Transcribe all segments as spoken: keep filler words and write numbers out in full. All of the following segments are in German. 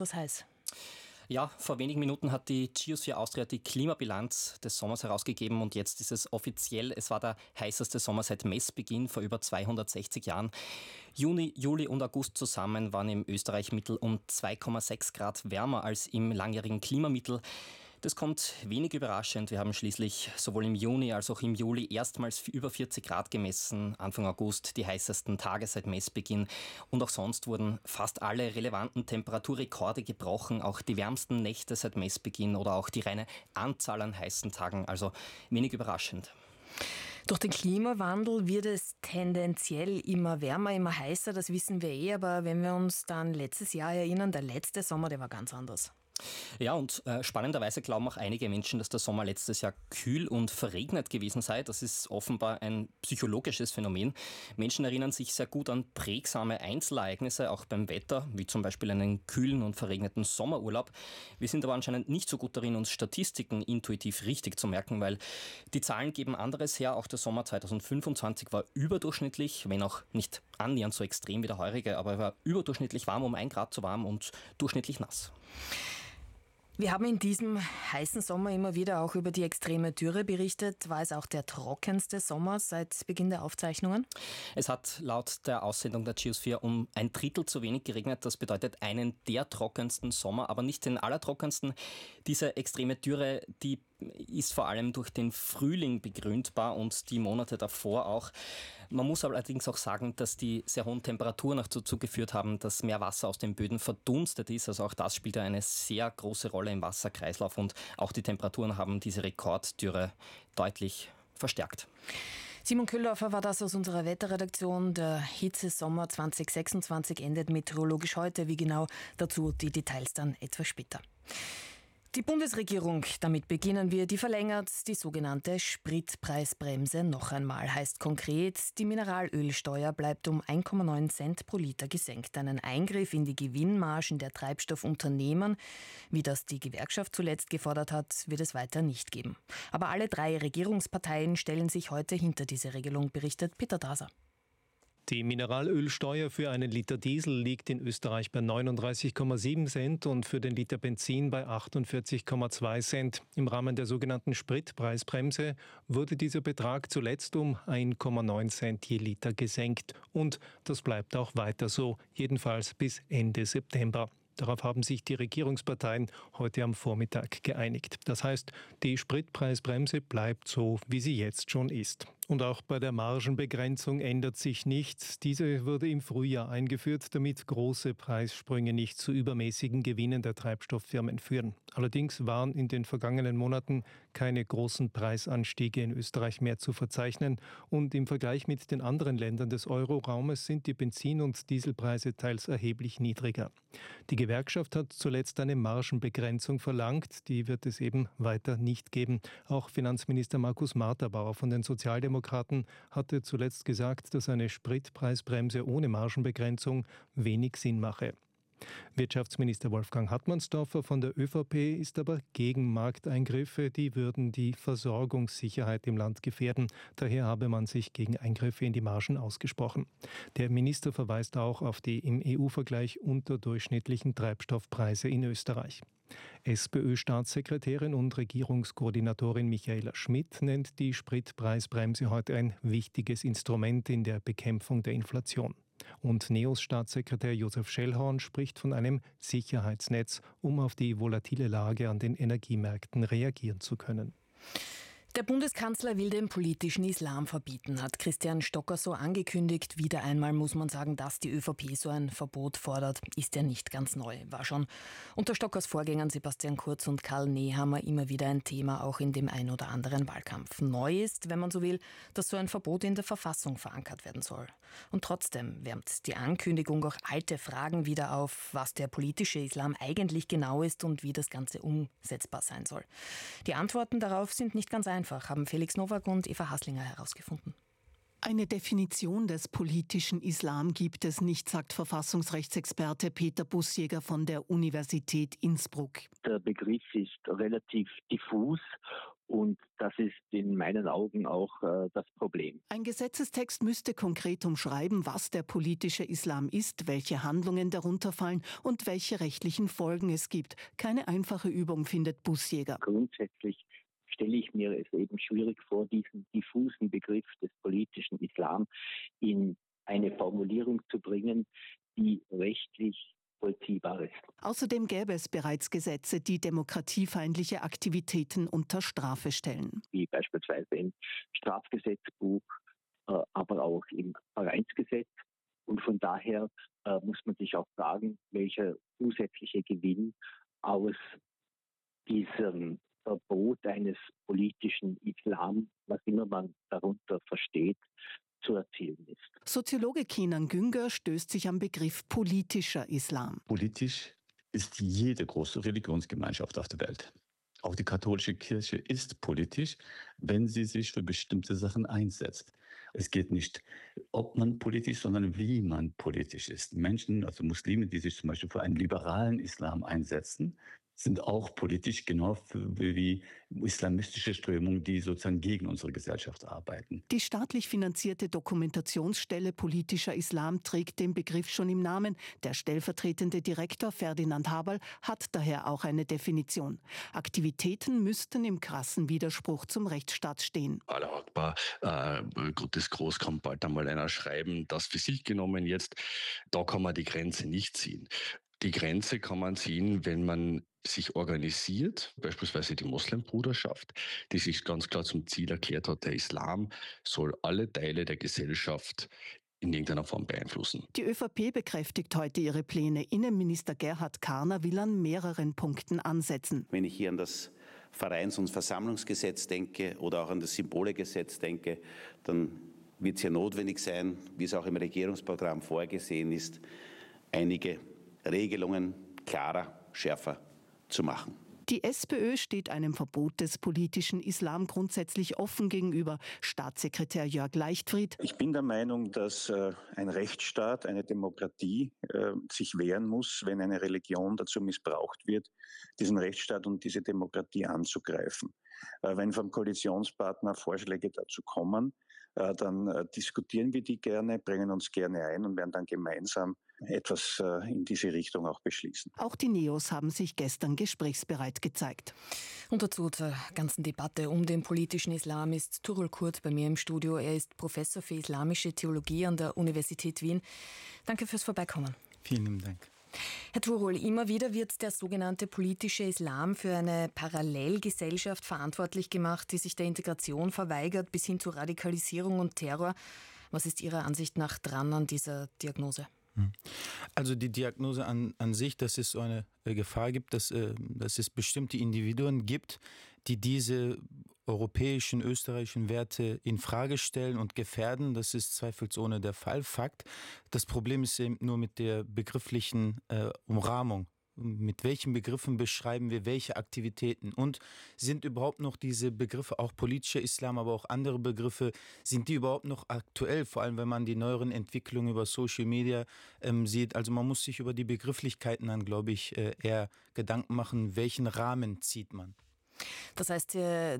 Was heiß? Ja, vor wenigen Minuten hat die Geosphere Austria die Klimabilanz des Sommers herausgegeben und jetzt ist es offiziell. Es war der heißeste Sommer seit Messbeginn vor über zweihundertsechzig Jahren. Juni, Juli und August zusammen waren im Österreich-Mittel um zwei Komma sechs Grad wärmer als im langjährigen Klimamittel. Das kommt wenig überraschend. Wir haben schließlich sowohl im Juni als auch im Juli erstmals über vierzig Grad gemessen. Anfang August die heißesten Tage seit Messbeginn. Und auch sonst wurden fast alle relevanten Temperaturrekorde gebrochen. Auch die wärmsten Nächte seit Messbeginn oder auch die reine Anzahl an heißen Tagen. Also wenig überraschend. Durch den Klimawandel wird es tendenziell immer wärmer, immer heißer, das wissen wir eh. Aber wenn wir uns dann letztes Jahr erinnern, der letzte Sommer, der war ganz anders. Ja, und äh, spannenderweise glauben auch einige Menschen, dass der Sommer letztes Jahr kühl und verregnet gewesen sei. Das ist offenbar ein psychologisches Phänomen. Menschen erinnern sich sehr gut an prägsame Einzelereignisse, auch beim Wetter, wie zum Beispiel einen kühlen und verregneten Sommerurlaub. Wir sind aber anscheinend nicht so gut darin, uns Statistiken intuitiv richtig zu merken, weil die Zahlen geben anderes her. Auch der Sommer zweitausendfünfundzwanzig war überdurchschnittlich, wenn auch nicht annähernd so extrem wie der heurige, aber er war überdurchschnittlich warm, um ein Grad zu warm und durchschnittlich nass. Wir haben in diesem heißen Sommer immer wieder auch über die extreme Dürre berichtet. War es auch der trockenste Sommer seit Beginn der Aufzeichnungen? Es hat laut der Aussendung der Geosphere um ein Drittel zu wenig geregnet. Das bedeutet einen der trockensten Sommer, aber nicht den allertrockensten. Diese extreme Dürre, die ist vor allem durch den Frühling begründbar und die Monate davor auch. Man muss allerdings auch sagen, dass die sehr hohen Temperaturen auch dazu geführt haben, dass mehr Wasser aus den Böden verdunstet ist. Also auch das spielt eine sehr große Rolle im Wasserkreislauf und auch die Temperaturen haben diese Rekorddürre deutlich verstärkt. Simon Kühldorfer war das aus unserer Wetterredaktion. Der Hitzesommer zwanzig sechsundzwanzig endet meteorologisch heute. Wie genau, dazu die Details dann etwas später. Die Bundesregierung, damit beginnen wir, die verlängert die sogenannte Spritpreisbremse noch einmal. Heißt konkret, die Mineralölsteuer bleibt um eins Komma neun Cent pro Liter gesenkt. Einen Eingriff in die Gewinnmargen der Treibstoffunternehmen, wie das die Gewerkschaft zuletzt gefordert hat, wird es weiter nicht geben. Aber alle drei Regierungsparteien stellen sich heute hinter diese Regelung, berichtet Peter Daser. Die Mineralölsteuer für einen Liter Diesel liegt in Österreich bei neununddreißig Komma sieben Cent und für den Liter Benzin bei achtundvierzig Komma zwei Cent. Im Rahmen der sogenannten Spritpreisbremse wurde dieser Betrag zuletzt um eins Komma neun Cent je Liter gesenkt. Und das bleibt auch weiter so, jedenfalls bis Ende September. Darauf haben sich die Regierungsparteien heute am Vormittag geeinigt. Das heißt, die Spritpreisbremse bleibt so, wie sie jetzt schon ist. Und auch bei der Margenbegrenzung ändert sich nichts. Diese wurde im Frühjahr eingeführt, damit große Preissprünge nicht zu übermäßigen Gewinnen der Treibstofffirmen führen. Allerdings waren in den vergangenen Monaten keine großen Preisanstiege in Österreich mehr zu verzeichnen. Und im Vergleich mit den anderen Ländern des Euro-Raumes sind die Benzin- und Dieselpreise teils erheblich niedriger. Die Gewerkschaft hat zuletzt eine Margenbegrenzung verlangt. Die wird es eben weiter nicht geben. Auch Finanzminister Markus Marterbauer von den Sozialdemokraten hatte zuletzt gesagt, dass eine Spritpreisbremse ohne Margenbegrenzung wenig Sinn mache. Wirtschaftsminister Wolfgang Hartmannsdorfer von der ÖVP ist aber gegen Markteingriffe, die würden die Versorgungssicherheit im Land gefährden. Daher habe man sich gegen Eingriffe in die Margen ausgesprochen. Der Minister verweist auch auf die im E U-Vergleich unterdurchschnittlichen Treibstoffpreise in Österreich. SPÖ-Staatssekretärin und Regierungskoordinatorin Michaela Schmidt nennt die Spritpreisbremse heute ein wichtiges Instrument in der Bekämpfung der Inflation. Und NEOS-Staatssekretär Josef Schellhorn spricht von einem Sicherheitsnetz, um auf die volatile Lage an den Energiemärkten reagieren zu können. Der Bundeskanzler will den politischen Islam verbieten, hat Christian Stocker so angekündigt. Wieder einmal muss man sagen, dass die ÖVP so ein Verbot fordert, ist ja nicht ganz neu. War schon unter Stockers Vorgängern Sebastian Kurz und Karl Nehammer immer wieder ein Thema, auch in dem ein oder anderen Wahlkampf. Neu ist, wenn man so will, dass so ein Verbot in der Verfassung verankert werden soll. Und trotzdem wärmt die Ankündigung auch alte Fragen wieder auf, was der politische Islam eigentlich genau ist und wie das Ganze umsetzbar sein soll. Die Antworten darauf sind nicht ganz einfach. Einfach, haben Felix Nowak und Eva Haslinger herausgefunden. Eine Definition des politischen Islam gibt es nicht, sagt Verfassungsrechtsexperte Peter Bussjäger von der Universität Innsbruck. Der Begriff ist relativ diffus Und das ist in meinen Augen auch äh, das Problem. Ein Gesetzestext müsste konkret umschreiben, was der politische Islam ist, welche Handlungen darunter fallen und welche rechtlichen Folgen es gibt. Keine einfache Übung, findet Bussjäger. Grundsätzlich stelle ich mir es eben schwierig vor, diesen diffusen Begriff des politischen Islam in eine Formulierung zu bringen, die rechtlich vollziehbar ist. Außerdem gäbe es bereits Gesetze, die demokratiefeindliche Aktivitäten unter Strafe stellen. Wie beispielsweise im Strafgesetzbuch, äh, aber auch im Vereinsgesetz. Und von daher äh, muss man sich auch fragen, welcher zusätzliche Gewinn aus diesem Verbot eines politischen Islam, was immer man darunter versteht, zu erzielen ist. Soziologe Kenan Güngör stößt sich am Begriff politischer Islam. Politisch ist jede große Religionsgemeinschaft auf der Welt. Auch die katholische Kirche ist politisch, wenn sie sich für bestimmte Sachen einsetzt. Es geht nicht, ob man politisch, sondern wie man politisch ist. Menschen, also Muslime, die sich zum Beispiel für einen liberalen Islam einsetzen, sind auch politisch, genau wie islamistische Strömungen, die sozusagen gegen unsere Gesellschaft arbeiten. Die staatlich finanzierte Dokumentationsstelle Politischer Islam trägt den Begriff schon im Namen. Der stellvertretende Direktor Ferdinand Haberl hat daher auch eine Definition. Aktivitäten müssten im krassen Widerspruch zum Rechtsstaat stehen. Allah Akbar, äh, Gottes Groß kommt bald einmal einer schreiben, das für sich genommen jetzt, da kann man die Grenze nicht ziehen. Die Grenze kann man ziehen, wenn man sich organisiert, beispielsweise die Moslembruderschaft, die sich ganz klar zum Ziel erklärt hat, der Islam soll alle Teile der Gesellschaft in irgendeiner Form beeinflussen. Die ÖVP bekräftigt heute ihre Pläne. Innenminister Gerhard Karner will an mehreren Punkten ansetzen. Wenn ich hier an das Vereins- und Versammlungsgesetz denke oder auch an das Symbolegesetz denke, dann wird es ja notwendig sein, wie es auch im Regierungsprogramm vorgesehen ist, einige Regelungen klarer, schärfer zu machen. Die SPÖ steht einem Verbot des politischen Islam grundsätzlich offen gegenüber. Staatssekretär Jörg Leichtfried: Ich bin der Meinung, dass äh, ein Rechtsstaat, eine Demokratie äh, sich wehren muss, wenn eine Religion dazu missbraucht wird, diesen Rechtsstaat und diese Demokratie anzugreifen. Äh, wenn vom Koalitionspartner Vorschläge dazu kommen, äh, dann äh, diskutieren wir die gerne, bringen uns gerne ein und werden dann gemeinsam etwas äh, in diese Richtung auch beschließen. Auch die Neos haben sich gestern gesprächsbereit gezeigt. Und dazu zur ganzen Debatte um den politischen Islam ist Tural Kurt bei mir im Studio. Er ist Professor für islamische Theologie an der Universität Wien. Danke fürs Vorbeikommen. Vielen Dank. Herr Tural, immer wieder wird der sogenannte politische Islam für eine Parallelgesellschaft verantwortlich gemacht, die sich der Integration verweigert, bis hin zu Radikalisierung und Terror. Was ist Ihrer Ansicht nach dran an dieser Diagnose? Also die Diagnose an, an sich, dass es so eine äh, Gefahr gibt, dass, äh, dass es bestimmte Individuen gibt, die diese europäischen, österreichischen Werte in Frage stellen und gefährden. Das ist zweifelsohne der Fall. Fakt. Das Problem ist eben nur mit der begrifflichen äh, Umrahmung. Mit welchen Begriffen beschreiben wir welche Aktivitäten? Und sind überhaupt noch diese Begriffe, auch politischer Islam, aber auch andere Begriffe, sind die überhaupt noch aktuell? Vor allem, wenn man die neueren Entwicklungen über Social Media ähm, sieht. Also man muss sich über die Begrifflichkeiten dann, glaube ich, äh, eher Gedanken machen, welchen Rahmen zieht man. Das heißt, der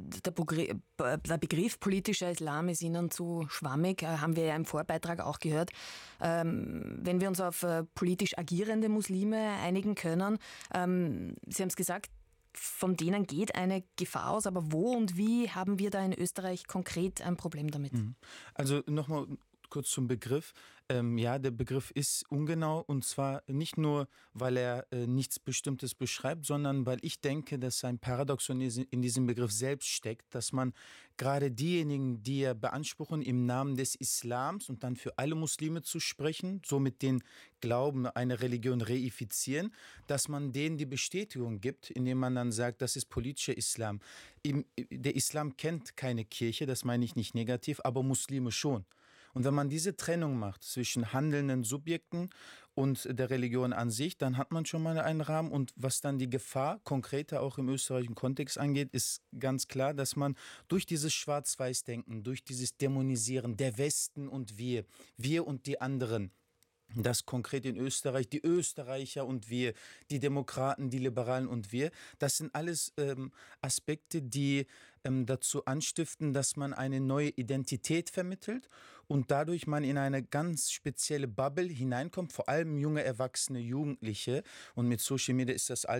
Begriff politischer Islam ist Ihnen zu schwammig, haben wir ja im Vorbeitrag auch gehört. Wenn wir uns auf politisch agierende Muslime einigen können, Sie haben es gesagt, von denen geht eine Gefahr aus, aber wo und wie haben wir da in Österreich konkret ein Problem damit? Also nochmal kurz zum Begriff. Ähm, ja, der Begriff ist ungenau und zwar nicht nur, weil er äh, nichts Bestimmtes beschreibt, sondern weil ich denke, dass ein Paradoxon in diesem Begriff selbst steckt, dass man gerade diejenigen, die ja beanspruchen, im Namen des Islams und dann für alle Muslime zu sprechen, somit den Glauben, eine Religion reifizieren, dass man denen die Bestätigung gibt, indem man dann sagt, das ist politischer Islam. Im, der Islam kennt keine Kirche, das meine ich nicht negativ, aber Muslime schon. Und wenn man diese Trennung macht zwischen handelnden Subjekten und der Religion an sich, dann hat man schon mal einen Rahmen. Und was dann die Gefahr konkreter auch im österreichischen Kontext angeht, ist ganz klar, dass man durch dieses Schwarz-Weiß-Denken, durch dieses Dämonisieren der Westen und wir, wir und die anderen, das konkret in Österreich, die Österreicher und wir, die Demokraten, die Liberalen und wir, das sind alles ähm, Aspekte, die ähm, dazu anstiften, dass man eine neue Identität vermittelt und dadurch man in eine ganz spezielle Bubble hineinkommt, vor allem junge Erwachsene, Jugendliche. Und mit Social Media ist das